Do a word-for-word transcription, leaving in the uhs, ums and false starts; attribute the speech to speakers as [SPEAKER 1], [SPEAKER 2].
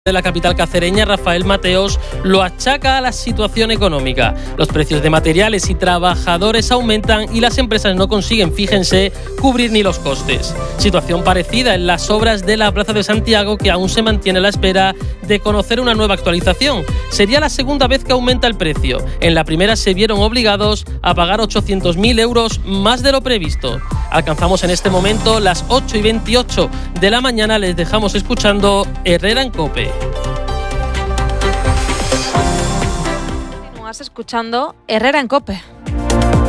[SPEAKER 1] de la capital cacereña, Rafael Mateos, lo achaca a la situación económica. Los precios de materiales y trabajadores aumentan y las empresas no consiguen, fíjense, cubrir ni los costes. Situación parecida en las obras de la Plaza de Santiago, que aún se mantiene a la espera de conocer una nueva actualización. Sería la segunda vez que aumenta el precio. En la primera se vieron obligados a pagar ochocientos mil euros más de lo previsto. Alcanzamos en este momento las ocho y veintiocho de la mañana. Les dejamos escuchando Herrera en COPE.
[SPEAKER 2] Continúas escuchando Herrera en COPE.